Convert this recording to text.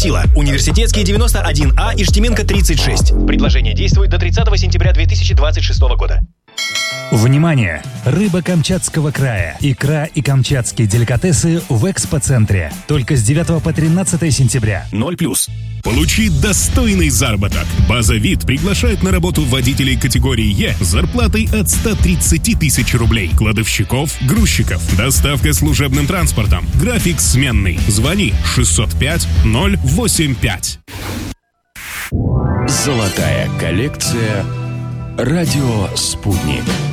Сила. Университетский 91А, Иштименко 36. Предложение действует до 30 сентября 2026 года. Внимание! Рыба Камчатского края, икра и камчатские деликатесы в экспоцентре. Только с 9 по 13 сентября. 0+. Получи достойный заработок. База ВИД приглашает на работу водителей категории Е с зарплатой от 130 тысяч рублей, кладовщиков, грузчиков. Доставка служебным транспортом. График сменный. Звони 605-085. Золотая коллекция «Радио Спутник».